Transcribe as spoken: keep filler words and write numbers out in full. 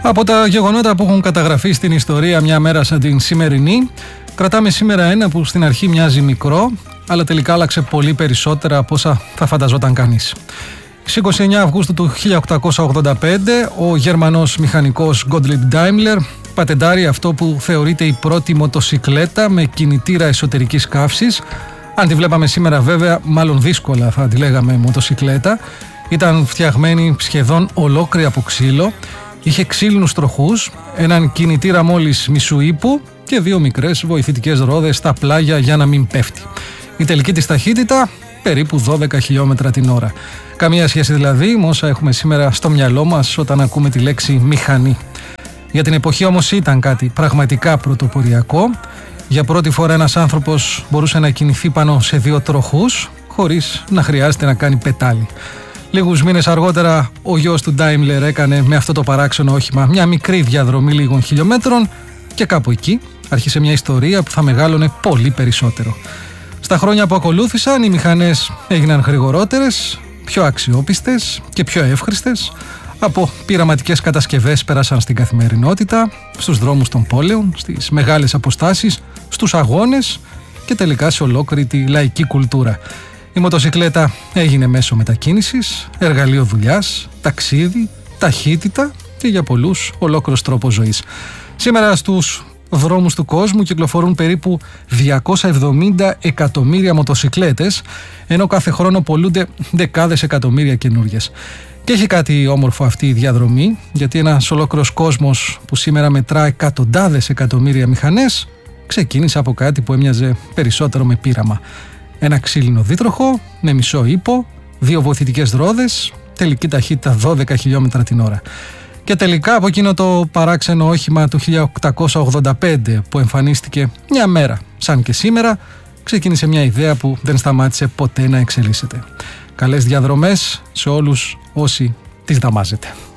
Από τα γεγονότα που έχουν καταγραφεί στην ιστορία μια μέρα σαν την σημερινή, κρατάμε σήμερα ένα που στην αρχή μοιάζει μικρό, αλλά τελικά άλλαξε πολύ περισσότερα από όσα θα φανταζόταν κανείς. Στις είκοσι εννέα Αυγούστου του χίλια οκτακόσια ογδόντα πέντε, ο Γερμανός μηχανικός Gottlieb Daimler πατεντάρει αυτό που θεωρείται η πρώτη μοτοσικλέτα με κινητήρα εσωτερικής καύσης. Αν τη βλέπαμε σήμερα, βέβαια, μάλλον δύσκολα θα τη λέγαμε μοτοσικλέτα. Ήταν φτιαγμένη σχεδόν ολόκληρη από ξύλο. Είχε ξύλινους τροχούς, έναν κινητήρα μόλις μισού ύπου και δύο μικρές βοηθητικές ρόδες στα πλάγια για να μην πέφτει. Η τελική της ταχύτητα περίπου δώδεκα χιλιόμετρα την ώρα. Καμία σχέση δηλαδή με όσα έχουμε σήμερα στο μυαλό μας όταν ακούμε τη λέξη μηχανή. Για την εποχή όμως ήταν κάτι πραγματικά πρωτοποριακό. Για πρώτη φορά ένας άνθρωπος μπορούσε να κινηθεί πάνω σε δύο τροχούς χωρίς να χρειάζεται να κάνει πετάλι. Λίγους μήνες αργότερα ο γιος του Daimler έκανε με αυτό το παράξενο όχημα μια μικρή διαδρομή λίγων χιλιόμετρων και κάπου εκεί άρχισε μια ιστορία που θα μεγάλωνε πολύ περισσότερο. Στα χρόνια που ακολούθησαν οι μηχανές έγιναν γρηγορότερες, πιο αξιόπιστες και πιο εύχριστες. Από πειραματικές κατασκευές πέρασαν στην καθημερινότητα, στους δρόμους των πόλεων, στις μεγάλες αποστάσεις, στους αγώνες και τελικά σε ολόκληρη τη λαϊκή κουλτούρα. Η μοτοσικλέτα έγινε μέσο μετακίνησης, εργαλείο δουλειάς, ταξίδι, ταχύτητα και για πολλούς ολόκληρος τρόπος ζωής. Σήμερα στους δρόμους του κόσμου κυκλοφορούν περίπου διακόσια εβδομήντα εκατομμύρια μοτοσικλέτες, ενώ κάθε χρόνο πωλούνται δεκάδες εκατομμύρια καινούριες. Και έχει κάτι όμορφο αυτή η διαδρομή, γιατί ένας ολόκληρος κόσμος που σήμερα μετρά εκατοντάδες εκατομμύρια μηχανές ξεκίνησε από κάτι που έμοιαζε περισσότερο με πείραμα. Ένα ξύλινο δίτροχο με μισό ύπο, δύο βοηθητικές ρόδες, τελική ταχύτητα δώδεκα χιλιόμετρα την ώρα. Και τελικά από εκείνο το παράξενο όχημα του χίλια οκτακόσια ογδόντα πέντε που εμφανίστηκε μια μέρα σαν και σήμερα, ξεκίνησε μια ιδέα που δεν σταμάτησε ποτέ να εξελίσσεται. Καλές διαδρομές σε όλους όσοι τις δαμάζετε.